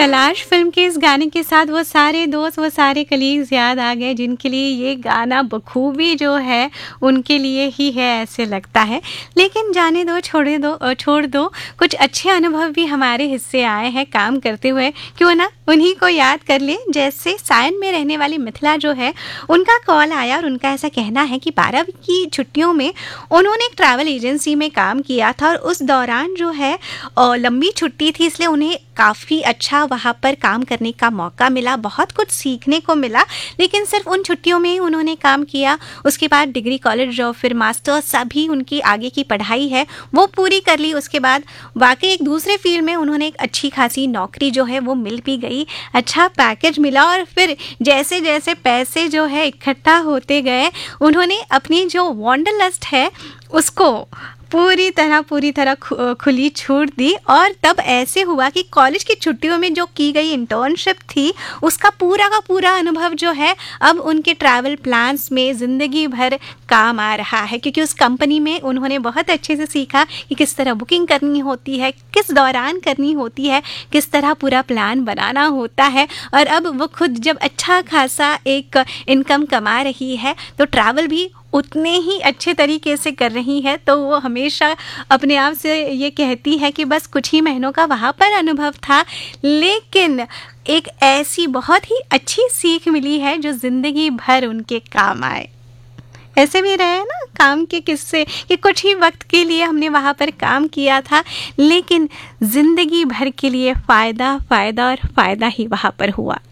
तलाश फ़िल्म के इस गाने के साथ वो सारे दोस्त, वो सारे कलीग्स याद आ गए जिनके लिए ये गाना बखूबी जो है उनके लिए ही है ऐसे लगता है। लेकिन जाने दो, छोड़ दो, कुछ अच्छे अनुभव भी हमारे हिस्से आए हैं काम करते हुए, क्यों ना उन्हीं को याद कर लें। जैसे सायन में रहने वाली मिथिला जो है, उनका कॉल आया और उनका ऐसा कहना है कि 12वीं की छुट्टियों में उन्होंने एक ट्रैवल एजेंसी में काम किया था और उस दौरान जो है लंबी छुट्टी थी, इसलिए उन्हें काफ़ी अच्छा वहाँ पर काम करने का मौका मिला, बहुत कुछ सीखने को मिला। लेकिन सिर्फ उन छुट्टियों में ही उन्होंने काम किया, उसके बाद डिग्री कॉलेज और फिर मास्टर्स सभी उनकी आगे की पढ़ाई है वो पूरी कर ली। उसके बाद वाकई एक दूसरे फील्ड में उन्होंने एक अच्छी खासी नौकरी जो है वो मिल भी गई, अच्छा पैकेज मिला और फिर जैसे जैसे पैसे जो है इकट्ठा होते गए, उन्होंने अपनी जो वांडरलस्ट है उसको पूरी तरह खुली छूट दी। और तब ऐसे हुआ कि कॉलेज की छुट्टियों में जो की गई इंटर्नशिप थी, उसका पूरा का पूरा अनुभव जो है अब उनके ट्रैवल प्लान्स में ज़िंदगी भर काम आ रहा है, क्योंकि उस कंपनी में उन्होंने बहुत अच्छे से सीखा कि किस तरह बुकिंग करनी होती है, किस दौरान करनी होती है, किस तरह पूरा प्लान बनाना होता है। और अब वो खुद जब अच्छा खासा एक इनकम कमा रही है तो ट्रैवल भी उतने ही अच्छे तरीके से कर रही है। तो वो हमेशा अपने आप से ये कहती है कि बस कुछ ही महीनों का वहाँ पर अनुभव था, लेकिन एक ऐसी बहुत ही अच्छी सीख मिली है जो ज़िंदगी भर उनके काम आए। ऐसे भी रहे ना काम के किस्से कि कुछ ही वक्त के लिए हमने वहाँ पर काम किया था, लेकिन ज़िंदगी भर के लिए फ़ायदा और फ़ायदा ही वहाँ पर हुआ।